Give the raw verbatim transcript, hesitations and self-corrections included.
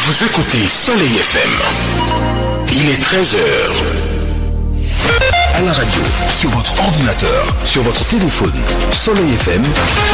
Vous écoutez Soleil F M. Il est treize heures. À la radio, sur votre ordinateur, sur votre téléphone. Soleil F M,